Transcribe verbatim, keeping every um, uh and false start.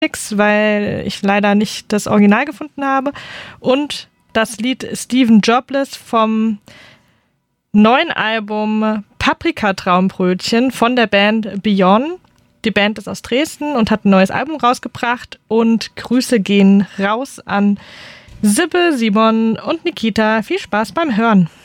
Remix, weil ich leider nicht das Original gefunden habe. Und das Lied Steven Jobless vom neuen Album Paprika Traumbrötchen von der Band Beyond. Die Band ist aus Dresden und hat ein neues Album rausgebracht. Und Grüße gehen raus an Sibbe, Simon und Nikita. Viel Spaß beim Hören.